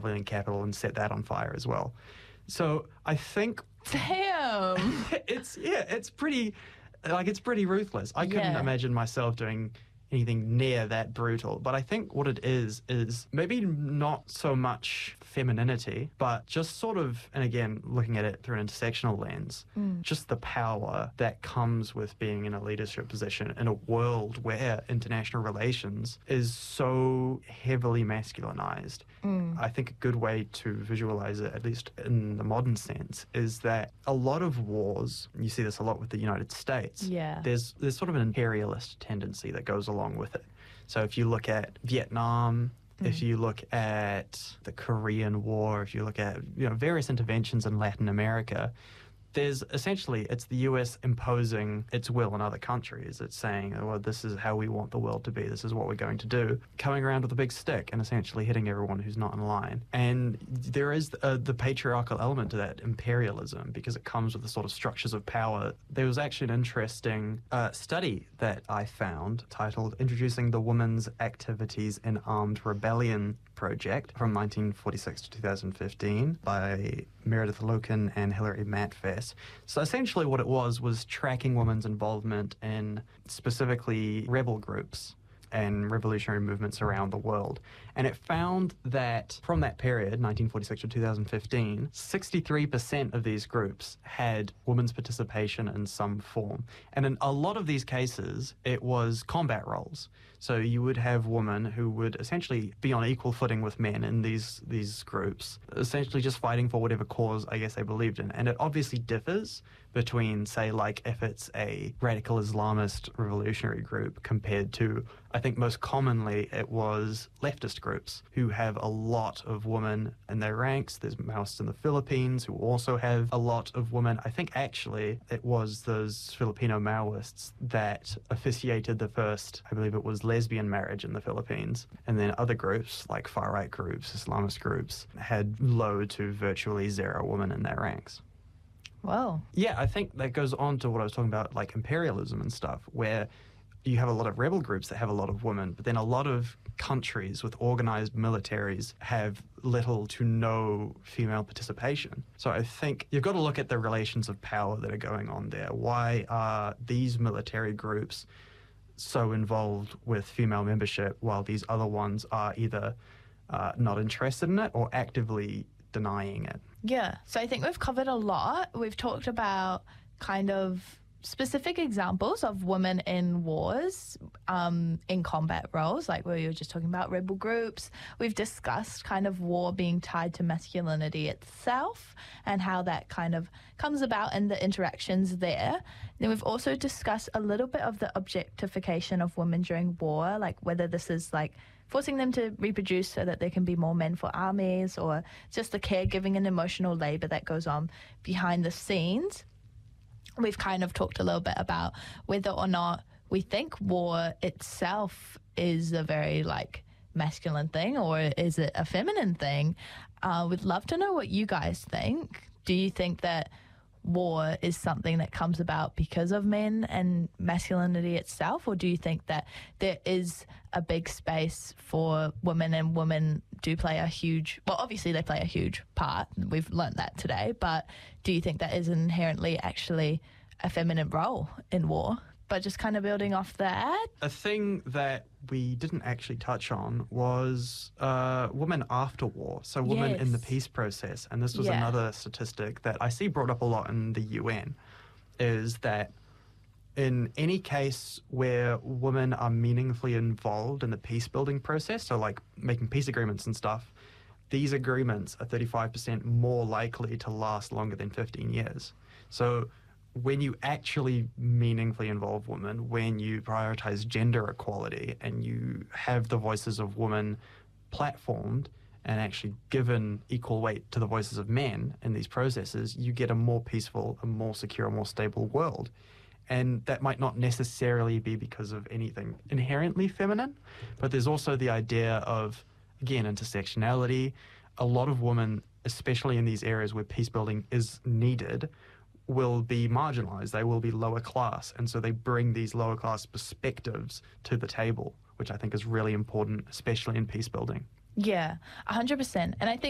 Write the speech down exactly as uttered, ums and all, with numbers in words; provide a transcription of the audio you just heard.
Rebellion capital and set that on fire as well. So I think... Damn! it's, yeah, it's pretty, like, it's pretty ruthless. I couldn't Yeah. imagine myself doing anything near that brutal. But I think what it is, is maybe not so much femininity, but just sort of, and again, looking at it through an intersectional lens, mm. just the power that comes with being in a leadership position in a world where international relations is so heavily masculinized. Mm. I think a good way to visualize it, at least in the modern sense, is that a lot of wars, you see this a lot with the United States, yeah. there's there's sort of an imperialist tendency that goes along with it. So if you look at Vietnam, mm. if you look at the Korean War, if you look at, you know, various interventions in Latin America, there's essentially, it's the U S imposing its will on other countries. It's saying, oh, well, this is how we want the world to be. This is what we're going to do. Coming around with a big stick and essentially hitting everyone who's not in line. And there is uh, the patriarchal element to that imperialism because it comes with the sort of structures of power. There was actually an interesting uh, study that I found titled Introducing the Women's Activities in Armed Rebellion Project from nineteen forty-six to two thousand fifteen by Meredith Loken and Hilary Matfess. So essentially what it was was tracking women's involvement in specifically rebel groups and revolutionary movements around the world. And it found that from that period, nineteen forty-six to two thousand fifteen, sixty-three percent of these groups had women's participation in some form. And in a lot of these cases, it was combat roles. So you would have women who would essentially be on equal footing with men in these, these groups, essentially just fighting for whatever cause, I guess, they believed in. And it obviously differs between, say, like if it's a radical Islamist revolutionary group compared to, I think most commonly it was leftist groups who have a lot of women in their ranks. There's Maoists in the Philippines who also have a lot of women. I think actually it was those Filipino Maoists that officiated the first, I believe it was lesbian marriage in the Philippines. And then other groups like far-right groups, Islamist groups, had low to virtually zero women in their ranks. Wow. Yeah, I think that goes on to what I was talking about, like imperialism and stuff, where you have a lot of rebel groups that have a lot of women, but then a lot of countries with organized militaries have little to no female participation. So I think you've got to look at the relations of power that are going on there. Why are these military groups so involved with female membership while these other ones are either uh, not interested in it or actively denying it? Yeah, so I think we've covered a lot. We've talked about kind of specific examples of women in wars, um, in combat roles, like we were just talking about rebel groups. We've discussed kind of war being tied to masculinity itself and how that kind of comes about and the interactions there. Then we've also discussed a little bit of the objectification of women during war, like whether this is like forcing them to reproduce so that there can be more men for armies, or just the caregiving and emotional labour that goes on behind the scenes. We've kind of talked a little bit about whether or not we think war itself is a very, like, masculine thing or is it a feminine thing. Uh, we'd love to know what you guys think. Do you think that war is something that comes about because of men and masculinity itself, or do you think that there is a big space for women and women do play a huge, well, obviously they play a huge part, we've learnt that today, but do you think that is inherently actually a feminine role in war? But just kind of building off that. A thing that we didn't actually touch on was uh, women after war, so women Yes. in the peace process. And this was Yeah. another statistic that I see brought up a lot in the U N, is that in any case where women are meaningfully involved in the peace-building process, so like making peace agreements and stuff, these agreements are thirty-five percent more likely to last longer than fifteen years. So when you actually meaningfully involve women, when you prioritize gender equality and you have the voices of women platformed and actually given equal weight to the voices of men in these processes, you get a more peaceful, a more secure, a more stable world. And that might not necessarily be because of anything inherently feminine, but there's also the idea of, again, intersectionality. A lot of women, especially in these areas where peace building is needed, will be marginalized. They will be lower class. And so they bring these lower class perspectives to the table, which I think is really important, especially in peace building. Yeah, one hundred percent. And I think